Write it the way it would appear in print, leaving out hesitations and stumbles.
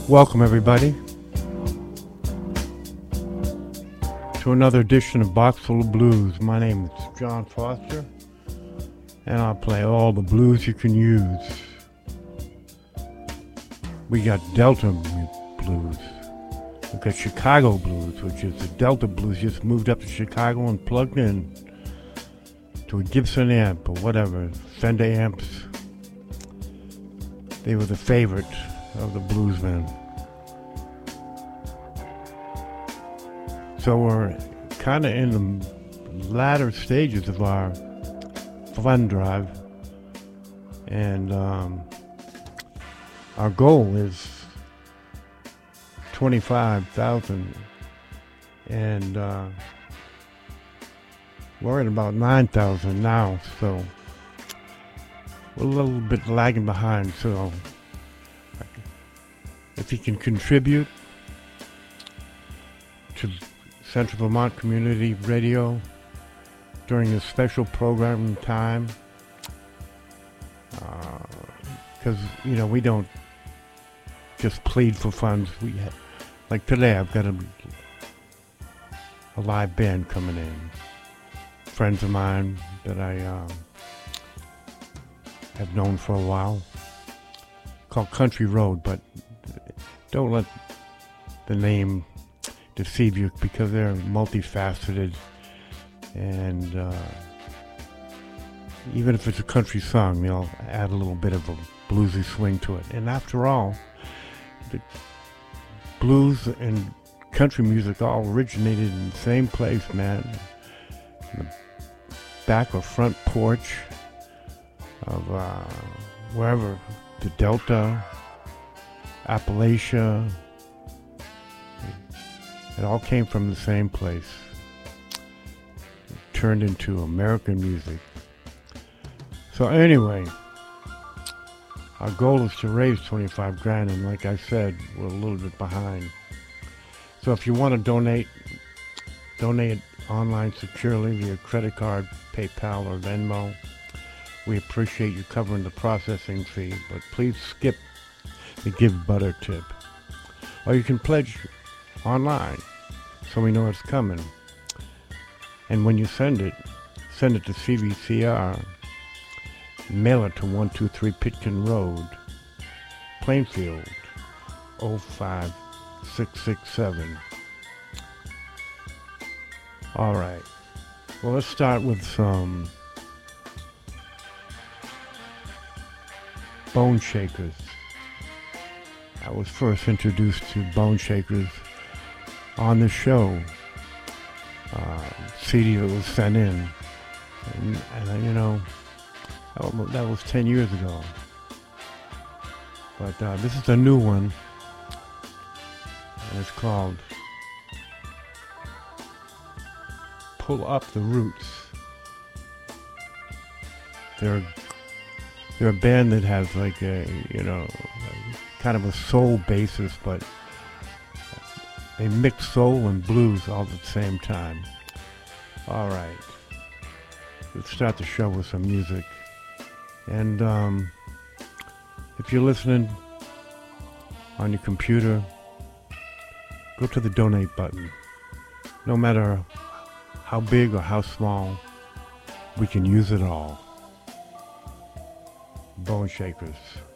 Welcome, everybody, to another edition of Box Full of Blues. My name is John Foster, and I'll play all the blues you can use. We got Delta blues. We've got Chicago blues, which is the Delta blues just moved up to Chicago and plugged in to a Gibson amp or whatever, Fender amps. They were the favorite of the bluesmen. So we're kind of in the latter stages of our fund drive, and our goal is 25,000, and we're at about 9,000 now, so we're a little bit lagging behind. So if you can contribute to Central Vermont Community Radio during this special programming time, because we don't just plead for funds. Like today, I've got a live band coming in, friends of mine that I have known for a while, called Country Road, but don't let the name deceive you, because they're multifaceted, and even if it's a country song, they'll add a little bit of a bluesy swing to it. And after all, the blues and country music all originated in the same place, man. In the back or front porch of wherever, the Delta, Appalachia. It all came from the same place. It turned into American music. So anyway, our goal is to raise 25 grand, and like I said, we're a little bit behind. So if you want to donate online securely via credit card, PayPal, or Venmo. We appreciate you covering the processing fee, but please skip the Give Butter tip. Or you can pledge online, so we know it's coming. And when you send it to CVCR, mail it to 123 Pitkin Road, Plainfield, 05667. All right. Well, let's start with some Bone Shakers. I was first introduced to Bone Shakers on the show, CD that was sent in, and that was 10 years ago. But this is a new one, and it's called Pull Up the Roots. They're a band that has like a kind of a soul basis, but they mix soul and blues all at the same time. All right, let's start the show with some music. And if you're listening on your computer, go to the donate button. No matter how big or how small, we can use it all. Bone Shakers.